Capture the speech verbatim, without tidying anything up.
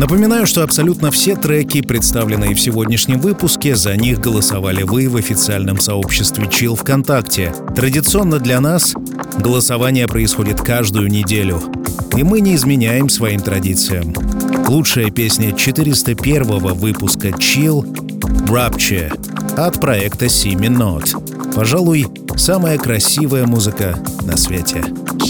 Напоминаю, что абсолютно все треки, представленные в сегодняшнем выпуске, за них голосовали вы в официальном сообществе Chill ВКонтакте. Традиционно для нас голосование происходит каждую неделю, и мы не изменяем своим традициям. Лучшая песня четыреста первого выпуска Chill — Rapture от проекта Си Минот. Пожалуй, самая красивая музыка на свете.